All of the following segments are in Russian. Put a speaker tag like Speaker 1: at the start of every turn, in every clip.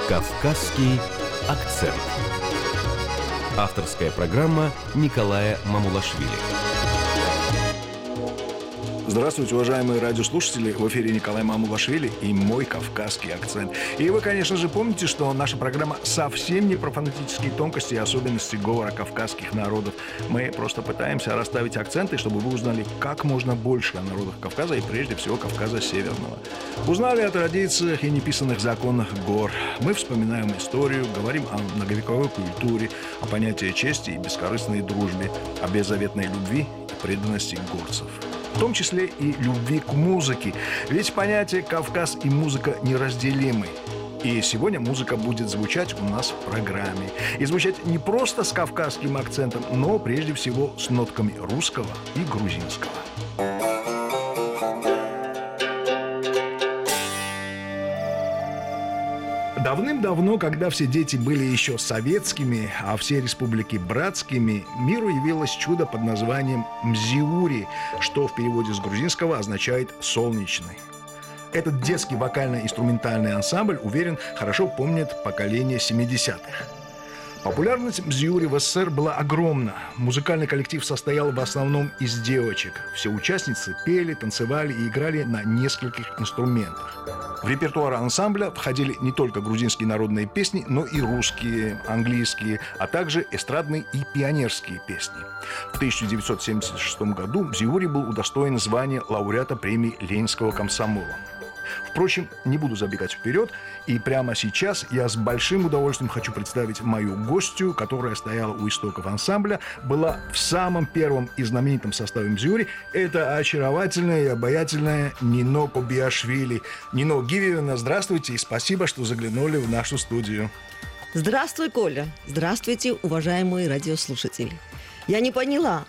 Speaker 1: Кавказский акцент. Авторская программа Николая Мамулашвили.
Speaker 2: Здравствуйте, уважаемые радиослушатели. В эфире Николай Мамулашвили и мой кавказский акцент. И вы, конечно же, помните, что наша программа совсем не про фонетические тонкости и особенности говора кавказских народов. Мы просто пытаемся расставить акценты, чтобы вы узнали как можно больше о народах Кавказа и прежде всего Кавказа Северного. Узнали о традициях и неписанных законах гор. Мы вспоминаем историю, говорим о многовековой культуре, о понятии чести и бескорыстной дружбе, о беззаветной любви и преданности горцев. В том числе и любви к музыке. Ведь понятия Кавказ и музыка неразделимы. И сегодня музыка будет звучать у нас в программе. И звучать не просто с кавказским акцентом, но прежде всего с нотками русского и грузинского. Давным-давно, когда все дети были еще советскими, а все республики братскими, миру явилось чудо под названием Мзиури, что в переводе с грузинского означает «солнечный». Этот детский вокально-инструментальный ансамбль, уверен, хорошо помнит поколение 70-х. Популярность Мзиури в СССР была огромна. Музыкальный коллектив состоял в основном из девочек. Все участницы пели, танцевали и играли на нескольких инструментах. В репертуар ансамбля входили не только грузинские народные песни, но и русские, английские, а также эстрадные и пионерские песни. В 1976 году Мзиури был удостоен звания лауреата премии Ленинского комсомола. Впрочем, не буду забегать вперед, и прямо сейчас я с большим удовольствием хочу представить мою гостью, которая стояла у истоков ансамбля, была в самом первом и знаменитом составе Мзиури. Это очаровательная и обаятельная Нино Кобиашвили. Нино Гивиевна, здравствуйте и спасибо, что заглянули в нашу студию.
Speaker 3: Здравствуй, Коля. Здравствуйте, уважаемые радиослушатели. Я не поняла,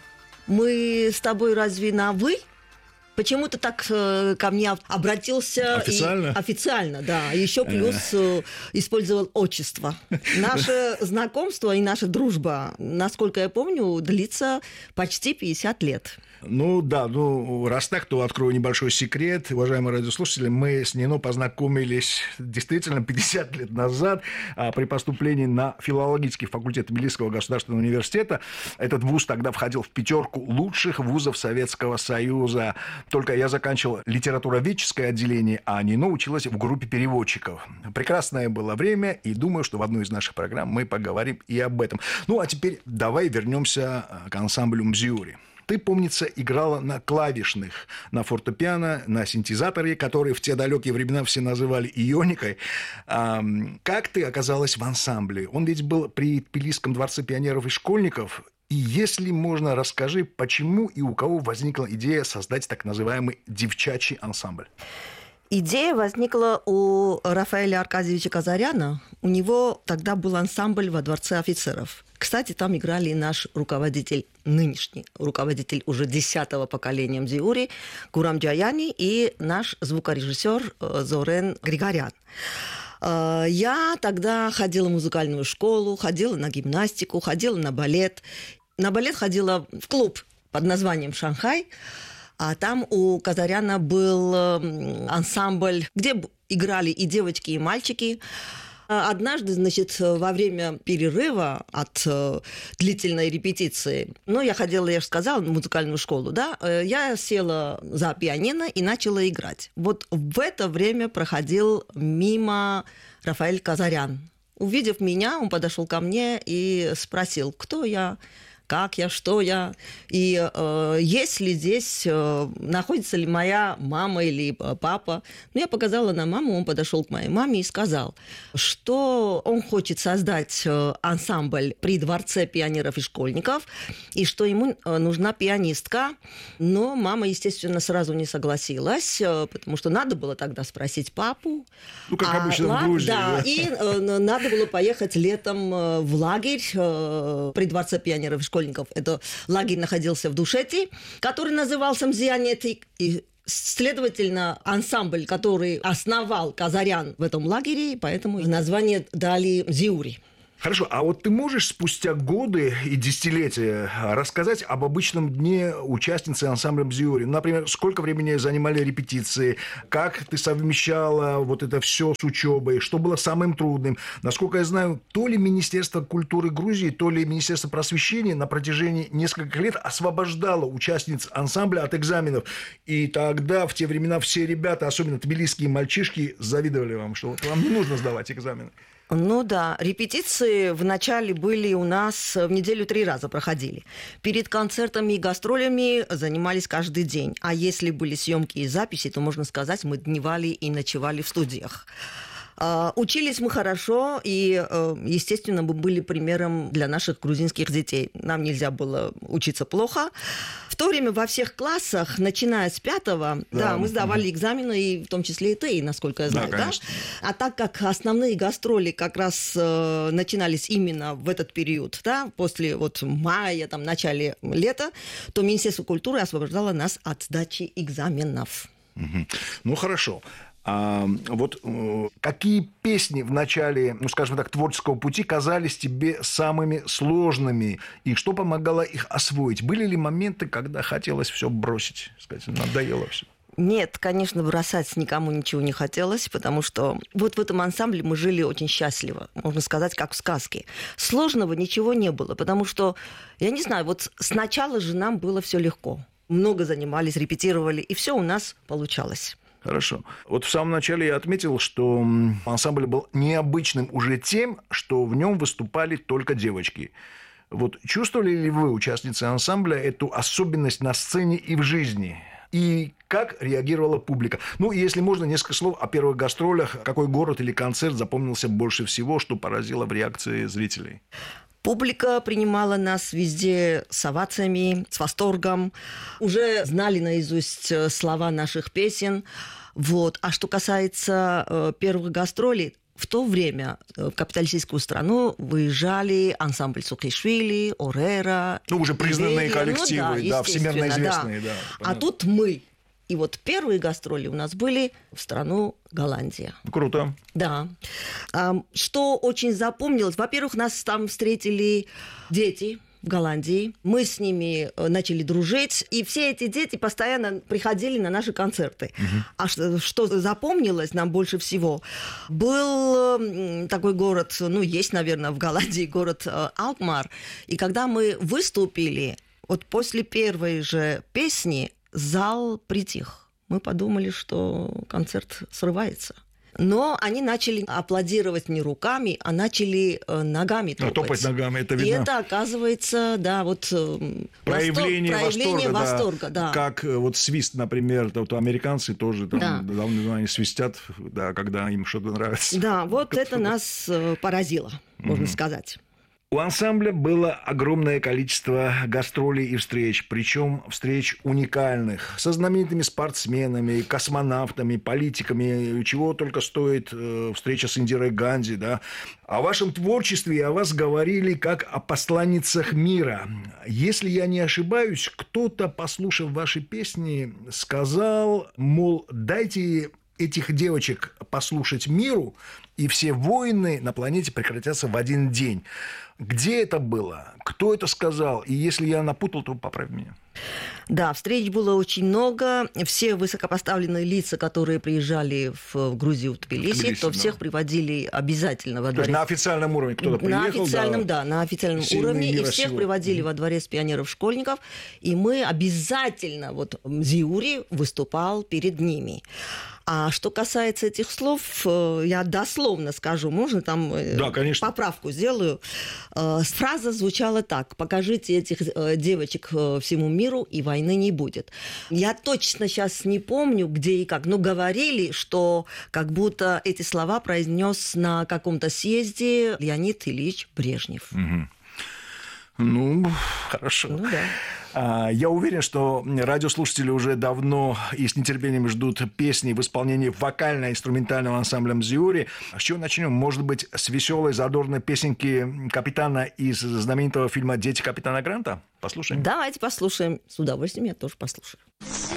Speaker 3: мы с тобой разве на «вы»? Почему ты так ко мне обратился? Официально, да. Еще плюс использовал отчество. Наше знакомство и наша дружба, насколько я помню, длится почти 50 лет.
Speaker 2: Ну да, раз так, то открою небольшой секрет. Уважаемые радиослушатели, мы с Нино познакомились действительно 50 лет назад при поступлении на филологический факультет Тбилисского государственного университета. Этот вуз тогда входил в 5 лучших вузов Советского Союза. Только я заканчивал литературоведческое отделение, а Нино училась в группе переводчиков. Прекрасное было время, и думаю, что в одной из наших программ мы поговорим и об этом. Ну, а теперь давай вернемся к ансамблю Мзиури. Ты, помнится, играла на клавишных, на фортепиано, на синтезаторе, которые в те далекие времена все называли ионикой. Как ты оказалась в ансамбле? Он ведь был при Тбилисском дворце пионеров и школьников. И если можно, расскажи, почему и у кого возникла идея создать так называемый девчачий ансамбль?
Speaker 3: Идея возникла у Рафаэля Аркадьевича Казаряна. У него тогда был ансамбль во Дворце офицеров. Кстати, там играли и наш руководитель, нынешний руководитель уже 10-го поколения Мзиури, Гурам Джаяни, и наш звукорежиссер Зорен Григорян. Я тогда ходила в музыкальную школу, ходила на гимнастику, ходила на балет. На балет ходила в клуб под названием «Шанхай», а там у Казаряна был ансамбль, где играли и девочки, и мальчики. Однажды, значит, во время перерыва от длительной репетиции, я ходила, я же сказала, в музыкальную школу, да, я села за пианино и начала играть. Вот в это время проходил мимо Рафаэль Казарян. Увидев меня, он подошел ко мне и спросил, кто я, как я, что я, и есть ли здесь, находится ли моя мама или папа. Я показала на маму, он подошел к моей маме и сказал, что он хочет создать ансамбль при Дворце пионеров и школьников, и что ему нужна пианистка. Но мама, естественно, сразу не согласилась, потому что надо было тогда спросить папу.
Speaker 2: Как обычно в Грузии.
Speaker 3: Да, и надо было поехать летом в лагерь при Дворце пионеров и школьников. Это лагерь находился в Душете, который назывался Мзианетик. И, следовательно, ансамбль, который основал Казарян в этом лагере, поэтому название дали Мзиури.
Speaker 2: Хорошо, а вот ты можешь спустя годы и десятилетия рассказать об обычном дне участницы ансамбля «Мзиури»? Например, сколько времени занимали репетиции, как ты совмещала вот это все с учебой, что было самым трудным? Насколько я знаю, то ли Министерство культуры Грузии, то ли Министерство просвещения на протяжении нескольких лет освобождало участниц ансамбля от экзаменов. И тогда, в те времена, все ребята, особенно тбилисские мальчишки, завидовали вам, что вот вам не нужно сдавать экзамены.
Speaker 3: Ну да, репетиции вначале были у нас в неделю 3 раза проходили. Перед концертами и гастролями занимались каждый день. А если были съемки и записи, то, можно сказать, мы дневали и ночевали в студиях. Учились мы хорошо, и, естественно, мы были примером для наших грузинских детей. Нам нельзя было учиться плохо. В то время во всех классах, начиная с 5-го, да, мы сдавали экзамены, и в том числе и ТЭИ, насколько я знаю. Да? А так как основные гастроли как раз начинались именно в этот период, да, после вот мая, там, начале лета, то Министерство культуры освобождало нас от сдачи экзаменов.
Speaker 2: Ну, хорошо. А вот какие песни в начале, ну, скажем так, творческого пути казались тебе самыми сложными? И что помогало их освоить? Были ли моменты, когда хотелось все бросить? Сказать, надоело все?
Speaker 3: Нет, конечно, бросать никому ничего не хотелось, потому что вот в этом ансамбле мы жили очень счастливо, можно сказать, как в сказке. Сложного ничего не было, потому что, я не знаю, вот сначала же нам было все легко. Много занимались, репетировали, и все у нас получалось.
Speaker 2: Хорошо. Вот в самом начале я отметил, что ансамбль был необычным уже тем, что в нем выступали только девочки. Вот чувствовали ли вы, участницы ансамбля, эту особенность на сцене и в жизни? И как реагировала публика? Ну, если можно, несколько слов о первых гастролях. Какой город или концерт запомнился больше всего, что поразило в реакции зрителей?
Speaker 3: Публика принимала нас везде с овациями, с восторгом. Уже знали наизусть слова наших песен. Вот. А что касается первых гастролей, в то время в капиталистическую страну выезжали ансамбль Сукишвили, Орера.
Speaker 2: Ну, уже признанные
Speaker 3: Берия.
Speaker 2: коллективы,
Speaker 3: Ну,
Speaker 2: да, всемирно известные.
Speaker 3: Да.
Speaker 2: Да,
Speaker 3: а тут мы. И вот первые гастроли у нас были в страну Голландия.
Speaker 2: Круто.
Speaker 3: Да. Что очень запомнилось, во-первых, нас там встретили дети в Голландии. Мы с ними начали дружить, и все эти дети постоянно приходили на наши концерты. А что запомнилось нам больше всего, был такой город, ну, есть, наверное, в Голландии город Алкмар. И когда мы выступили, вот после первой же песни зал притих. Мы подумали, что концерт срывается. Но они начали аплодировать не руками, а начали ногами топать.
Speaker 2: Топать ногами, это видно.
Speaker 3: И это, оказывается, да, вот
Speaker 2: проявление
Speaker 3: восторга, да.
Speaker 2: Как вот свист, например, вот американцы тоже там давно они свистят, да, когда им что-то нравится.
Speaker 3: Да, вот это нас поразило, можно сказать.
Speaker 2: У ансамбля было огромное количество гастролей и встреч, причем встреч уникальных, со знаменитыми спортсменами, космонавтами, политиками, чего только стоит встреча с Индирой Ганди, да. О вашем творчестве и о вас говорили как о посланницах мира. Если я не ошибаюсь, кто-то, послушав ваши песни, сказал, мол, дайте этих девочек послушать миру, и все войны на планете прекратятся в один день. Где это было? Кто это сказал? И если я напутал, то поправь меня.
Speaker 3: Да, встреч было очень много. Все высокопоставленные лица, которые приезжали в Грузию, в Тбилиси, то всех приводили обязательно во дворец.
Speaker 2: То есть на официальном уровне кто-то приехал?
Speaker 3: На официальном уровне. И всех приводили во дворец пионеров-школьников. И мы обязательно, вот Мзиури выступал перед ними. А что касается этих слов, я дословно скажу, можно там поправку сделаю. Фраза звучала так: покажите этих девочек всему миру, и войны не будет. Я точно сейчас не помню, где и как, но говорили, что как будто эти слова произнес на каком-то съезде Леонид Ильич Брежнев.
Speaker 2: Ну, хорошо.
Speaker 3: Ну, да.
Speaker 2: Я уверен, что радиослушатели уже давно и с нетерпением ждут песни в исполнении вокально-инструментального ансамбля «Мзиури». С чего начнем? Может быть, с веселой, задорной песенки капитана из знаменитого фильма «Дети капитана Гранта»? Послушаем?
Speaker 3: Давайте послушаем. С удовольствием я тоже послушаю.